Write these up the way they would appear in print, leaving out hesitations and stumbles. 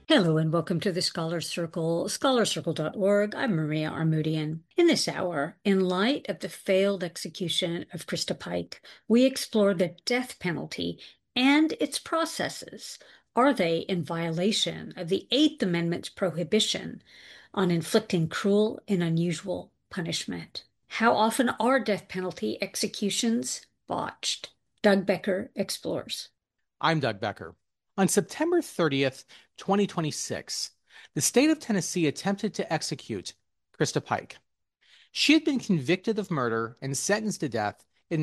Hello and welcome to the Scholar Circle, scholarcircle.org. I'm Maria Armoudian. In this hour, in light of the failed execution of Krista Pike, we explore the death penalty and its processes. Are they in violation of the Eighth Amendment's prohibition on inflicting cruel and unusual punishment? How often are death penalty executions botched? Doug Becker explores. I'm Doug Becker. On September 30th, 2026, the state of Tennessee attempted to execute Krista Pike. She had been convicted of murder and sentenced to death in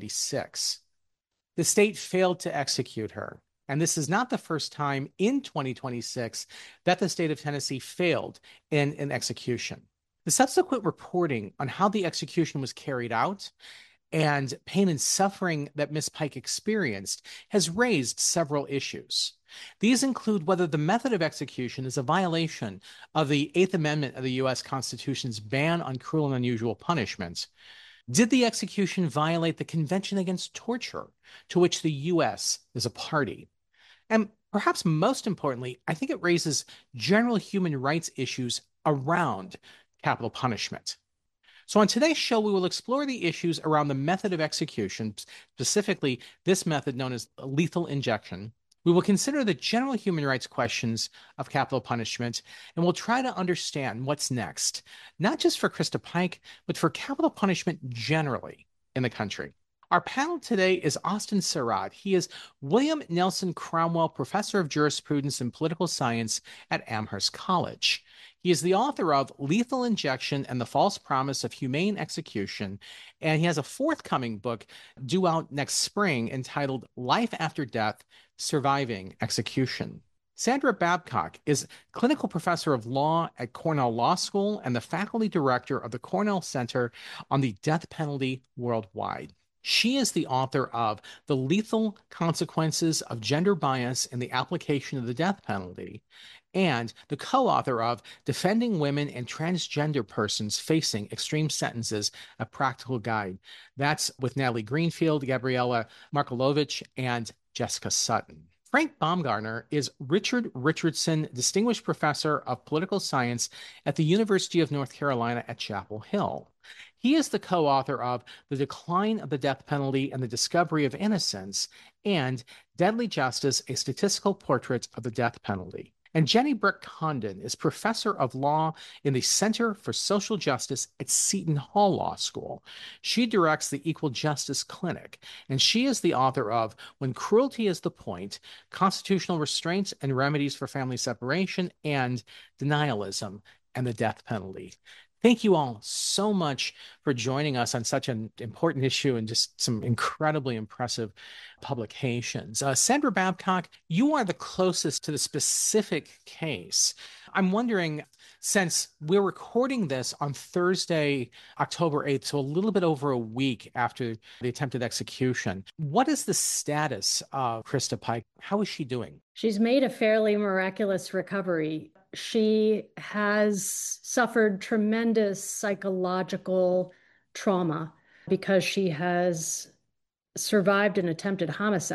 1996. The state failed to execute her, and this is not the first time in 2026 that the state of Tennessee failed in an execution. The subsequent reporting on how the execution was carried out and pain and suffering that Miss Pike experienced has raised several issues. These include whether the method of execution is a violation of the Eighth Amendment of the U.S. Constitution's ban on cruel and unusual punishment. Did the execution violate the Convention Against Torture, to which the U.S. is a party? And perhaps most importantly, I think it raises general human rights issues around capital punishment. So, on today's show, we will explore the issues around the method of execution, specifically this method known as lethal injection. We will consider the general human rights questions of capital punishment, and we'll try to understand what's next, not just for Krista Pike, but for capital punishment generally in the country. Our panel today is Austin Sarat. He is William Nelson Cromwell Professor of Jurisprudence and Political Science at Amherst College. He is the author of Lethal Injection and the False Promise of Humane Execution, and he has a forthcoming book due out next spring entitled Life After Death: Surviving Execution. Sandra Babcock is clinical professor of law at Cornell Law School and the faculty director of the Cornell Center on the Death Penalty Worldwide. She is the author of The Lethal Consequences of Gender Bias in the Application of the Death Penalty and the co-author of Defending Women and Transgender Persons Facing Extreme Sentences, a Practical Guide. That's with Natalie Greenfield, Gabriela Markolovich, and Jessica Sutton. Frank Baumgartner is Richard Richardson Distinguished Professor of Political Science at the University of North Carolina at Chapel Hill. He is the co-author of The Decline of the Death Penalty and the Discovery of Innocence and Deadly Justice: A Statistical Portrait of the Death Penalty. And Jenny Brick Condon is professor of law in the Center for Social Justice at Seton Hall Law School. She directs the Equal Justice Clinic, and she is the author of When Cruelty is the Point: Constitutional Restraints and Remedies for Family Separation and Denialism and the Death Penalty. Thank you all so much for joining us on such an important issue and just some incredibly impressive publications. Sandra Babcock, you are the closest to the specific case. I'm wondering, since we're recording this on Thursday, October 8th, so a little bit over a week after the attempted execution, what is the status of Krista Pike? How is she doing? She's made a fairly miraculous recovery. She has suffered tremendous psychological trauma because she has survived an attempted homicide.